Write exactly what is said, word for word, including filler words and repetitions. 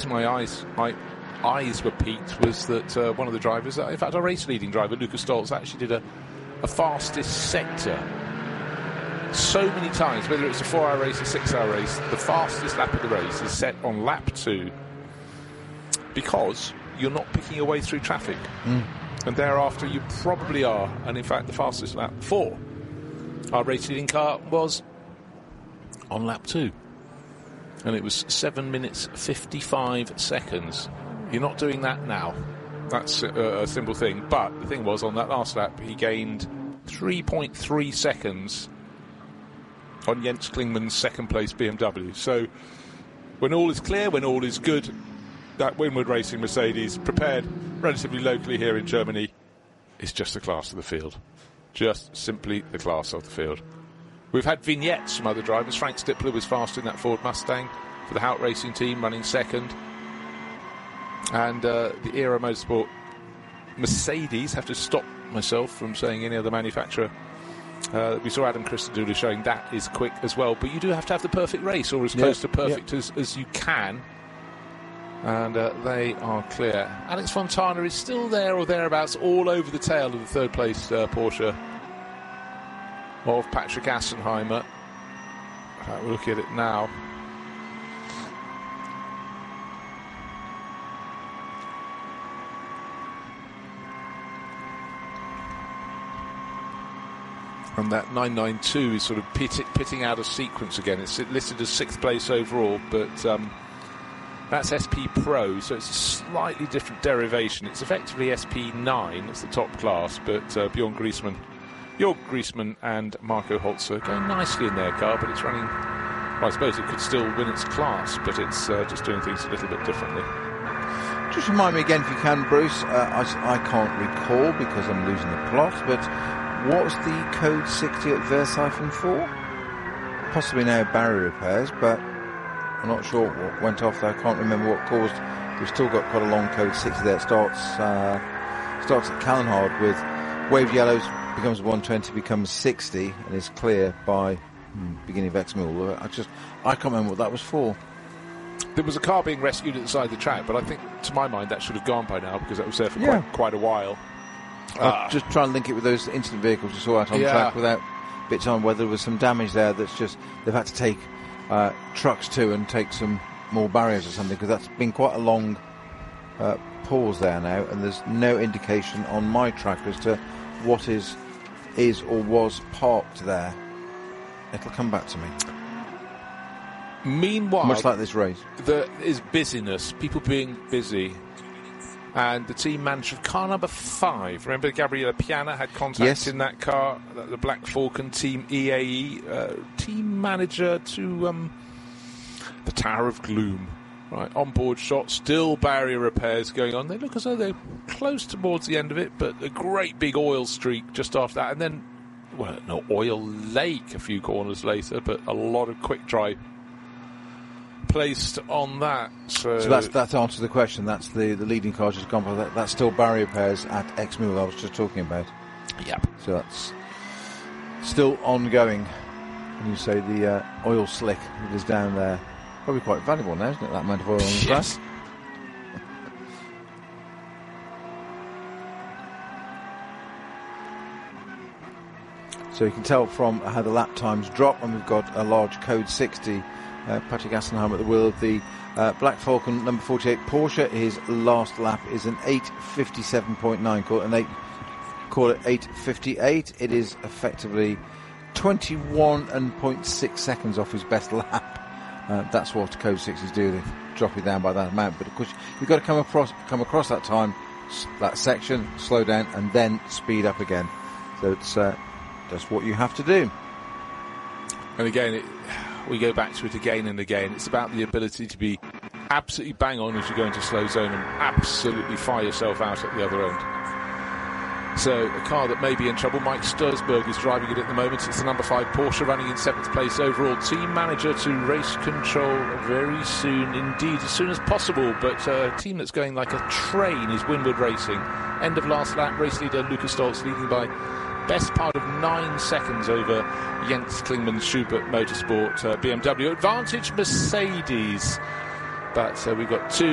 reason my eyes my eyes were peaked was that uh, one of the drivers, in fact our race leading driver Lucas Stoltz, actually did a, a fastest sector so many times, whether it's a four hour race or six hour race. The fastest lap of the race is set on lap two because you're not picking your way through traffic. Mm. And thereafter you probably are. And in fact the fastest lap for our race leading car was on lap two, and it was seven minutes fifty-five seconds. You're not doing that now. That's a, a simple thing. But the thing was, on that last lap he gained three point three seconds on Jens Klingmann's second place B M W. So when all is clear, when all is good, that Winward Racing Mercedes, prepared relatively locally here in Germany, is just the class of the field. Just simply the class of the field. We've had vignettes from other drivers. Frank Stippler was fast in that Ford Mustang for the Hout Racing team, running second. And uh, the Era Motorsport Mercedes, have to stop myself from saying any other manufacturer. Uh, we saw Adam Christodoulou showing that is quick as well. But you do have to have the perfect race, or as close yeah, to perfect yeah. as, as you can. And uh, they are clear. Alex Fontana is still there or thereabouts, all over the tail of the third place uh, Porsche of Patrick Assenheimer. Uh, we'll look at it now. And that nine ninety-two is sort of pit- pitting out of sequence again. It's listed as sixth place overall, but um, that's S P Pro, so it's a slightly different derivation. It's effectively S P nine, it's the top class, but uh, Bjorn Griezmann, Jörg Griezmann and Marco Holzer going nicely in their car, but it's running, well, I suppose it could still win its class, but it's uh, just doing things a little bit differently. Just remind me again, if you can, Bruce, uh, I, I can't recall because I'm losing the plot, but what was the code sixty at Versailles four? Possibly now barrier repairs, but I'm not sure what went off there. I can't remember what caused. We've still got quite a long code sixty there. It starts, uh, starts at Callenhard with waved yellows, becomes one twenty, becomes sixty, and is clear by hmm, beginning of Exmouth. I just, I can't remember what that was for. There was a car being rescued at the side of the track, but I think, to my mind, that should have gone by now because that was there for yeah. quite, quite a while. Uh, just try and link it with those incident vehicles you saw out on yeah. track without bits on whether there was some damage there that's just they've had to take uh, trucks to and take some more barriers or something, because that's been quite a long uh, pause there now, and there's no indication on my track as to what is is or was parked there. It'll come back to me. Meanwhile, much like this race, there is busyness, people being busy. And the team manager of car number five, remember Gabriele Piana had contact yes. in that car, the Black Falcon team E A E, uh, team manager to um, the Tower of Gloom. Right, onboard shot, still barrier repairs going on. They look as though they're close towards the end of it, but a great big oil streak just after that. And then, well, no, oil lake a few corners later, but a lot of quick dry placed on that. So, so that's that answers the question. That's the, the leading car just gone by. That, that's still barrier repairs at Exmouth I was just talking about. Yep. So that's still ongoing. And you say the uh, oil slick that is down there. Probably quite valuable now, isn't it, that amount of oil on the track? Yes. So you can tell from how the lap times drop, and we've got a large code sixty. Uh, Patrick Assenheimer at the wheel of the uh, Black Falcon number forty-eight Porsche. His last lap is an eight fifty-seven point nine. Call it an eight. Call it eight fifty-eight. It is effectively twenty-one point six seconds off his best lap. Uh, that's what code sixties do. They drop it down by that amount. But of course, you've got to come across come across that time, that section, slow down, and then speed up again. So it's uh, that's what you have to do. And again, it, we go back to it again and again. It's about the ability to be absolutely bang on as you go into slow zone and absolutely fire yourself out at the other end. So a car that may be in trouble. Mike Stursberg is driving it at the moment. It's the number five Porsche, running in seventh place overall. Team manager to race control very soon indeed, as soon as possible. But a team that's going like a train is Winward Racing. End of last lap, race leader Lucas Stoltz leading by best part of nine seconds over Jens Klingmann's Schubert Motorsport uh, B M W. Advantage Mercedes. But uh, we've got two